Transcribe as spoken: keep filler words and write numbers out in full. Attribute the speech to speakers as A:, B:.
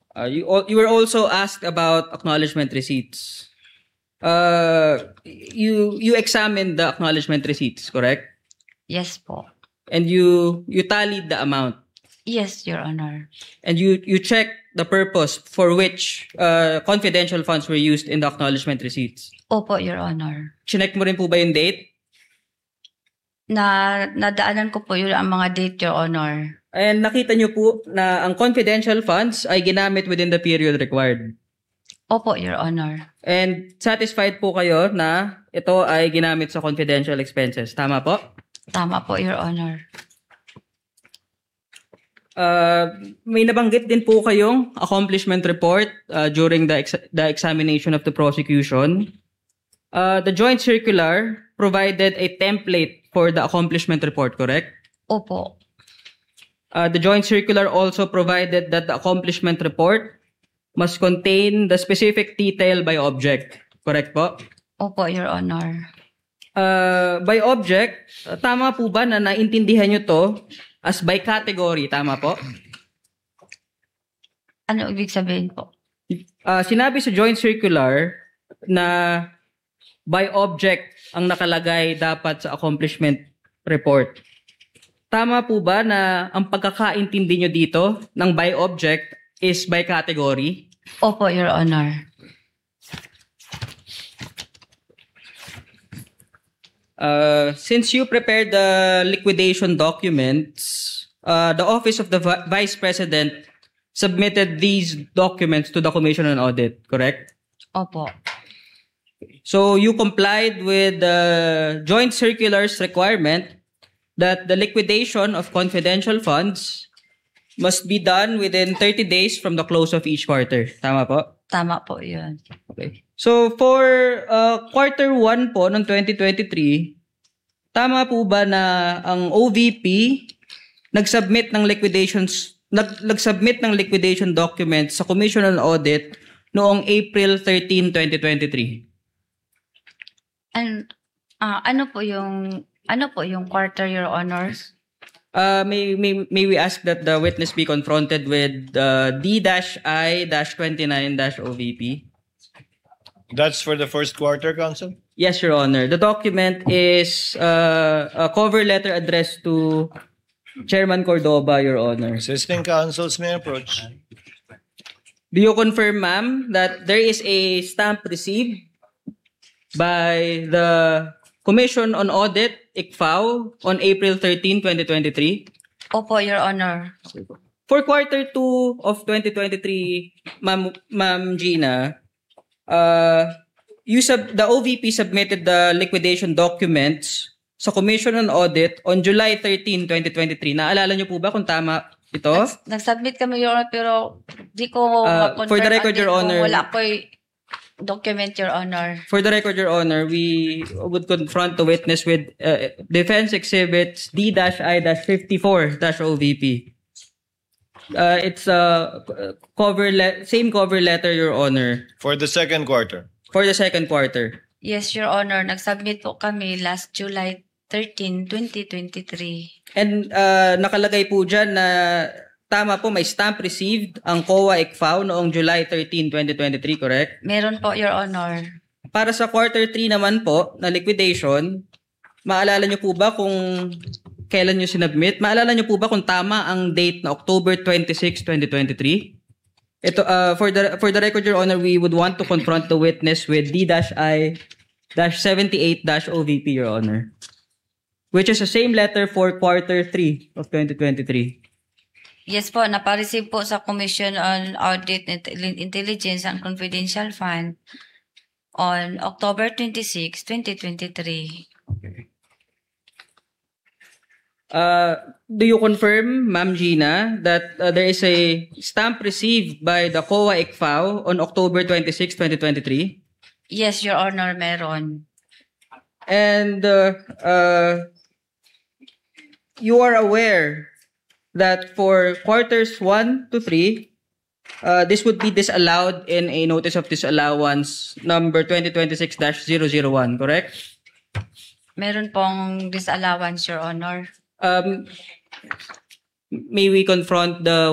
A: Uh, you, al- you were also asked about acknowledgement receipts. Uh, you you examined the acknowledgement receipts, correct?
B: Yes po.
A: And you you tallied the amount.
B: Yes, Your Honor.
A: And you you checked the purpose for which uh, confidential funds were used in the acknowledgement receipts.
B: Opo, Your Honor.
A: Chinek mo rin po ba yung date?
B: Na nadaanan ko po yun ang mga date, Your Honor.
A: And nakita niyo po na ang confidential funds ay ginamit within the period required.
B: Opo, Your Honor.
A: And satisfied po kayo na ito ay ginamit sa confidential expenses. Tama po?
B: Tama po, Your Honor.
A: Uh, may nabanggit din po kayong accomplishment report uh, during the, ex- the examination of the prosecution. Uh, the joint circular provided a template for the accomplishment report, correct?
B: Opo.
A: Uh, the joint circular also provided that the accomplishment report must contain the specific detail by object, correct po?
B: Opo, Your Honor.
A: Uh, by object, uh, tama po ba na naintindihan nyo to as by category, tama po?
B: Ano ibig sabihin po?
A: Uh, sinabi sa joint circular na by object ang nakalagay dapat sa accomplishment report. Tama po ba na ang pagkakaintindi nyo dito ng by object is by category?
B: Opo, Your Honor.
A: Uh, since you prepared the liquidation documents, uh, the Office of the Vi- Vice President submitted these documents to the Commission on Audit, correct?
B: Opo.
A: So you complied with the joint circular's requirement that the liquidation of confidential funds must be done within thirty days from the close of each quarter. Tama po?
B: Tama po yun.
A: Okay. So for uh, quarter one po ng twenty twenty-three, tama po ba na ang O V P nag-submit ng liquidations nag- nag-submit ng liquidation documents sa Commission on Audit noong April thirteenth, twenty twenty-three?
B: And ah, ano po yung ano po yung quarter, Your Honors?
A: Uh, may, may, may we ask that the witness be confronted with uh, D I twenty-nine O V P?
C: That's for the first quarter, Counsel?
A: Yes, Your Honor. The document is uh, a cover letter addressed to Chairman Cordoba, Your Honor.
C: Assisting counsels may approach.
A: Do you confirm, ma'am, that there is a stamp received by the Commission on Audit, I C F A O, on April thirteenth, twenty twenty-three?
B: Opo, Your Honor.
A: For quarter two of twenty twenty-three, ma'am, ma'am Gina, uh, you sub the O V P submitted the liquidation documents sa Commission on Audit on July thirteenth, twenty twenty-three. Naalala niyo po ba kung tama ito?
B: Nags- Nag-submit kami, Your Honor, pero di ko
A: Uh,
B: ma-confirm
A: for the record,
B: ang date
A: Your
B: kung
A: Honor.
B: Wala po document, Your Honor.
A: For the record, Your Honor, we would confront the witness with uh, Defense Exhibits D I fifty-four O V P. Uh, it's a uh, cover le- same cover letter, Your Honor,
C: For the second quarter.
A: for the second quarter.
B: Yes, Your Honor. Nag-submit po kami last July thirteenth, twenty twenty-three.
A: And uh, nakalagay po dyan na tama po, may stamp received ang C O A I C F A O noong July thirteenth, twenty twenty-three, correct?
B: Meron po, Your Honor.
A: Para sa quarter three naman po na liquidation, maalala niyo po ba kung kailan niyo sinubmit? Maalala niyo po ba kung tama ang date na October twenty-sixth, twenty twenty-three? Ito, uh, for the for the record, Your Honor, we would want to confront the witness with D I seventy-eight O V P, Your Honor, which is the same letter for quarter three of twenty twenty-three.
B: Yes po, napareceive po sa Commission on Audit Intel- Intelligence and Confidential Fund on October twenty-sixth, twenty twenty-three.
A: Uh, do you confirm, Ma'am Gina, that uh, there is a stamp received by the C O A I C F A O on October twenty-sixth, twenty twenty-three?
B: Yes, Your Honor, meron.
A: And uh, uh, you are aware that for quarters one to three, uh, this would be disallowed in a notice of disallowance number twenty twenty-six dash zero zero one, correct?
B: Meron pong disallowance, Your Honor.
A: Um, may we confront the